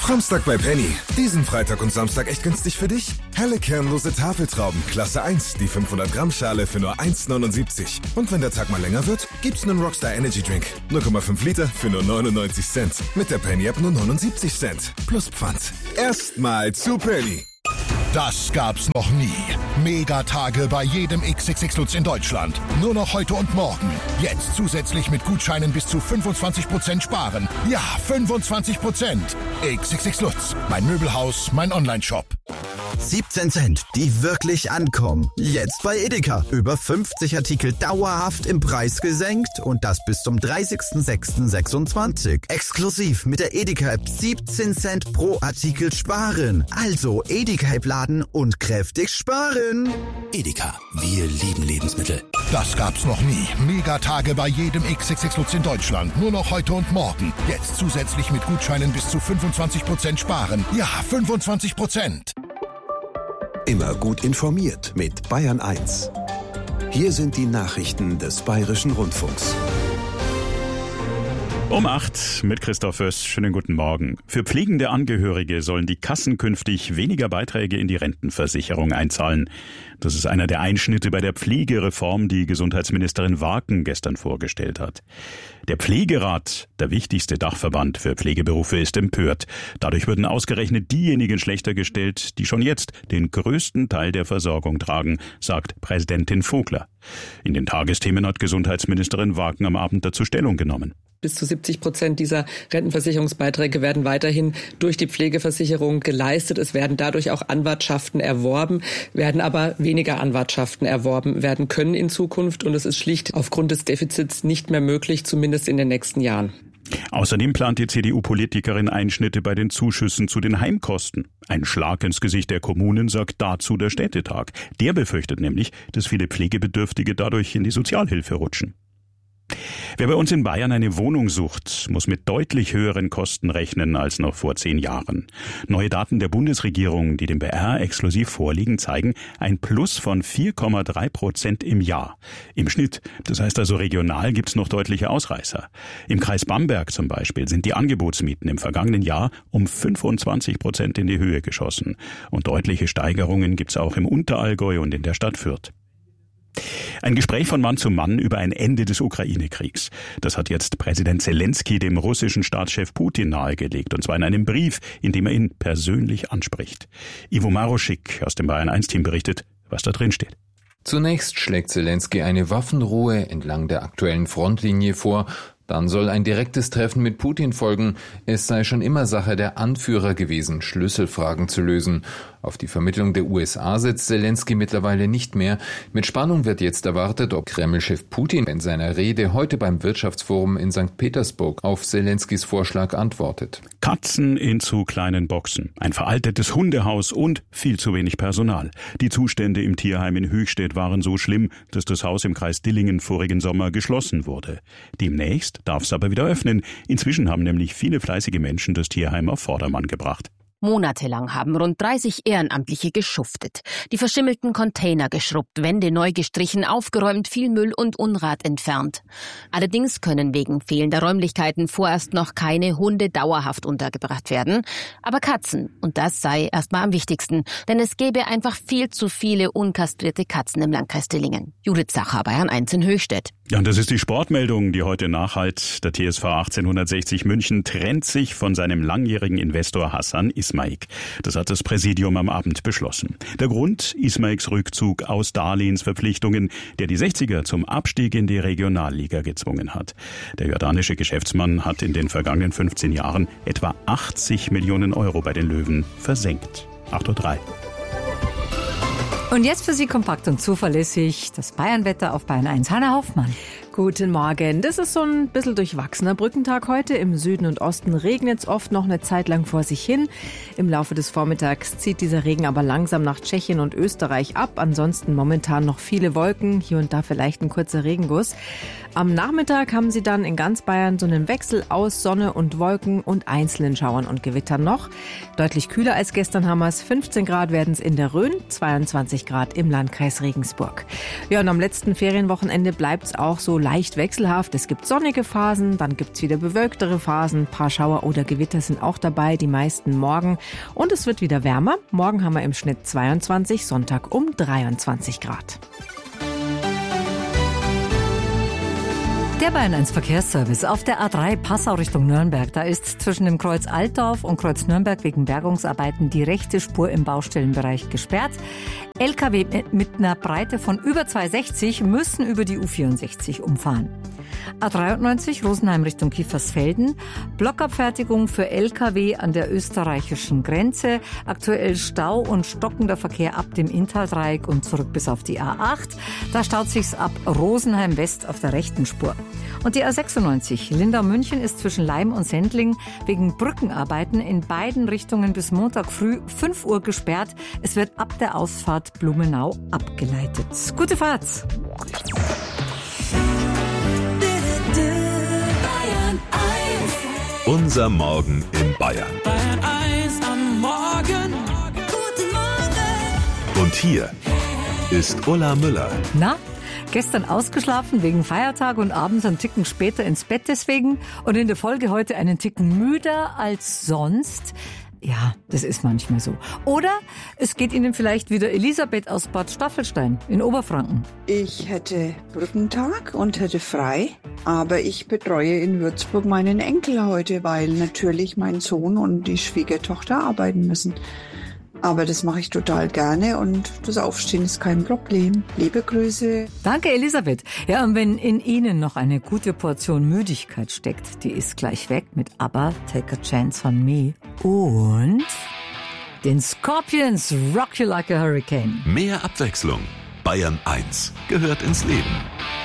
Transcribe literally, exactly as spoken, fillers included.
Samstag bei Penny. Diesen Freitag und Samstag echt günstig für dich? Helle kernlose Tafeltrauben, Klasse eins, die fünfhundert Gramm Schale für nur eins neunundsiebzig. Und wenn der Tag mal länger wird, gibt's einen Rockstar Energy Drink. null Komma fünf Liter für nur neunundneunzig Cent. Mit der Penny App nur neunundsiebzig Cent. Plus Pfand. Erstmal zu Penny. Das gab's noch nie. Megatage bei jedem X X X Lutz in Deutschland. Nur noch heute und morgen. Jetzt zusätzlich mit Gutscheinen bis zu fünfundzwanzig Prozent sparen. Ja, fünfundzwanzig Prozent. X X X Lutz. Mein Möbelhaus, mein Onlineshop. siebzehn Cent, die wirklich ankommen. Jetzt bei Edeka. Über fünfzig Artikel dauerhaft im Preis gesenkt und das bis zum dreißigsten sechsten sechsundzwanzig. Exklusiv mit der Edeka-App siebzehn Cent pro Artikel sparen. Also Edeka-App laden und kräftig sparen. Edeka, wir lieben Lebensmittel. Das gab's noch nie. Megatage bei jedem X X X Lutz in Deutschland. Nur noch heute und morgen. Jetzt zusätzlich mit Gutscheinen bis zu fünfundzwanzig Prozent sparen. Ja, fünfundzwanzig Prozent. Immer gut informiert mit Bayern eins. Hier sind die Nachrichten des Bayerischen Rundfunks. Um acht mit Christoph Föß. Schönen guten Morgen. Für pflegende Angehörige sollen die Kassen künftig weniger Beiträge in die Rentenversicherung einzahlen. Das ist einer der Einschnitte bei der Pflegereform, die Gesundheitsministerin Waken gestern vorgestellt hat. Der Pflegerat, der wichtigste Dachverband für Pflegeberufe, ist empört. Dadurch würden ausgerechnet diejenigen schlechter gestellt, die schon jetzt den größten Teil der Versorgung tragen, sagt Präsidentin Vogler. In den Tagesthemen hat Gesundheitsministerin Waken am Abend dazu Stellung genommen. Bis zu siebzig Prozent dieser Rentenversicherungsbeiträge werden weiterhin durch die Pflegeversicherung geleistet. Es werden dadurch auch Anwartschaften erworben, werden aber weniger Anwartschaften erworben werden können in Zukunft. Und es ist schlicht aufgrund des Defizits nicht mehr möglich, zumindest in den nächsten Jahren. Außerdem plant die C D U-Politikerin Einschnitte bei den Zuschüssen zu den Heimkosten. Ein Schlag ins Gesicht der Kommunen, sagt dazu der Städtetag. Der befürchtet nämlich, dass viele Pflegebedürftige dadurch in die Sozialhilfe rutschen. Wer bei uns in Bayern eine Wohnung sucht, muss mit deutlich höheren Kosten rechnen als noch vor zehn Jahren. Neue Daten der Bundesregierung, die dem B R exklusiv vorliegen, zeigen ein Plus von vier Komma drei Prozent im Jahr. Im Schnitt. Das heißt also, regional gibt's noch deutliche Ausreißer. Im Kreis Bamberg zum Beispiel sind die Angebotsmieten im vergangenen Jahr um fünfundzwanzig Prozent in die Höhe geschossen. Und deutliche Steigerungen gibt's auch im Unterallgäu und in der Stadt Fürth. Ein Gespräch von Mann zu Mann über ein Ende des Ukraine-Kriegs. Das hat jetzt Präsident Zelensky dem russischen Staatschef Putin nahegelegt, und zwar in einem Brief, in dem er ihn persönlich anspricht. Ivo Maroschik aus dem Bayern eins Team berichtet, was da drin steht. Zunächst schlägt Zelensky eine Waffenruhe entlang der aktuellen Frontlinie vor. Dann soll ein direktes Treffen mit Putin folgen. Es sei schon immer Sache der Anführer gewesen, Schlüsselfragen zu lösen. Auf die Vermittlung der U S A setzt Zelensky mittlerweile nicht mehr. Mit Spannung wird jetzt erwartet, ob Kreml-Chef Putin in seiner Rede heute beim Wirtschaftsforum in Sankt Petersburg auf Zelenskys Vorschlag antwortet. Katzen in zu kleinen Boxen, ein veraltetes Hundehaus und viel zu wenig Personal. Die Zustände im Tierheim in Höchstädt waren so schlimm, dass das Haus im Kreis Dillingen vorigen Sommer geschlossen wurde. Demnächst darf es aber wieder öffnen. Inzwischen haben nämlich viele fleißige Menschen das Tierheim auf Vordermann gebracht. Monatelang haben rund dreißig Ehrenamtliche geschuftet, die verschimmelten Container geschrubbt, Wände neu gestrichen, aufgeräumt, viel Müll und Unrat entfernt. Allerdings können wegen fehlender Räumlichkeiten vorerst noch keine Hunde dauerhaft untergebracht werden, aber Katzen, und das sei erstmal am wichtigsten, denn es gäbe einfach viel zu viele unkastrierte Katzen im Landkreis Dillingen. Judith Sacher, Bayern eins in Höchstädt. Ja, und das ist die Sportmeldung, die heute nachhallt. Der T S V achtzehnhundertsechzig München trennt sich von seinem langjährigen Investor Hassan Ismaik. Das hat das Präsidium am Abend beschlossen. Der Grund: Ismaiks Rückzug aus Darlehensverpflichtungen, der die sechziger zum Abstieg in die Regionalliga gezwungen hat. Der jordanische Geschäftsmann hat in den vergangenen fünfzehn Jahren etwa achtzig Millionen Euro bei den Löwen versenkt. acht Uhr drei. Und jetzt für Sie kompakt und zuverlässig das Bayernwetter auf Bayern eins. Hanna Hoffmann. Guten Morgen. Das ist so ein bisschen durchwachsener Brückentag heute. Im Süden und Osten regnet es oft noch eine Zeit lang vor sich hin. Im Laufe des Vormittags zieht dieser Regen aber langsam nach Tschechien und Österreich ab. Ansonsten momentan noch viele Wolken, hier und da vielleicht ein kurzer Regenguss. Am Nachmittag haben Sie dann in ganz Bayern so einen Wechsel aus Sonne und Wolken und einzelnen Schauern und Gewittern noch. Deutlich kühler als gestern haben wir es. fünfzehn Grad werden es in der Rhön, zweiundzwanzig Grad im Landkreis Regensburg. Ja, und am letzten Ferienwochenende bleibt es auch so leicht wechselhaft. Es gibt sonnige Phasen, dann gibt's wieder bewölktere Phasen. Ein paar Schauer oder Gewitter sind auch dabei, die meisten morgen. Und es wird wieder wärmer. Morgen haben wir im Schnitt zweiundzwanzig, Sonntag um dreiundzwanzig Grad. Der Bayern eins Verkehrsservice auf der A drei Passau Richtung Nürnberg. Da ist zwischen dem Kreuz Altdorf und Kreuz Nürnberg wegen Bergungsarbeiten die rechte Spur im Baustellenbereich gesperrt. L K W mit einer Breite von über zwei sechzig müssen über die U vierundsechzig umfahren. A dreiundneunzig Rosenheim Richtung Kiefersfelden. Blockabfertigung für L K W an der österreichischen Grenze. Aktuell Stau und stockender Verkehr ab dem Inntal-Dreieck und zurück bis auf die A acht. Da staut sich's ab Rosenheim West auf der rechten Spur. Und die A sechsundneunzig Lindau-München ist zwischen Leim und Sendling wegen Brückenarbeiten in beiden Richtungen bis Montag früh fünf Uhr gesperrt. Es wird ab der Ausfahrt Blumenau abgeleitet. Gute Fahrt! Unser Morgen in Bayern. Bayern eins am Morgen. Guten Morgen. Und hier ist Ulla Müller. Na? Gestern ausgeschlafen wegen Feiertag und abends einen Ticken später ins Bett deswegen und in der Folge heute einen Ticken müder als sonst. Ja, das ist manchmal so. Oder es geht Ihnen vielleicht wieder Elisabeth aus Bad Staffelstein in Oberfranken. Ich hätte Brückentag und hätte frei, aber ich betreue in Würzburg meinen Enkel heute, weil natürlich mein Sohn und die Schwiegertochter arbeiten müssen. Aber das mache ich total gerne und das Aufstehen ist kein Problem. Liebe Grüße. Danke, Elisabeth. Ja, und wenn in Ihnen noch eine gute Portion Müdigkeit steckt, die ist gleich weg mit ABBA, Take a Chance on Me und den Scorpions, Rock You Like a Hurricane. Mehr Abwechslung. Bayern eins gehört ins Leben.